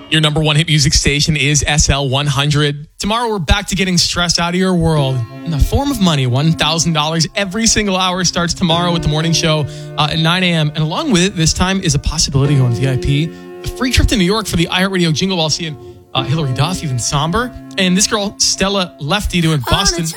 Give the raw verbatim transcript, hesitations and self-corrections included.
Your number one hit music station is S L one hundred. Tomorrow we're back to getting stressed out of your world in the form of money. one thousand dollars every single hour starts tomorrow with the morning show uh, at nine a.m. And along with it, this time is a possibility to go on V I P. The free trip to New York for the iHeartRadio Jingle Ball, seeing uh, Hillary Duff, even Somber. And this girl, Stella Lefty, doing Boston.